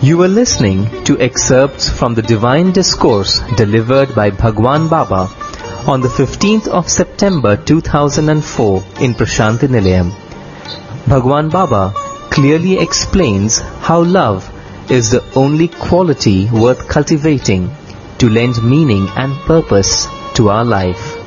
You were listening to excerpts from the Divine Discourse delivered by Bhagwan Baba on the 15th of September 2004 in Prashanti Nilayam. Bhagwan Baba clearly explains how love is the only quality worth cultivating to lend meaning and purpose to our life.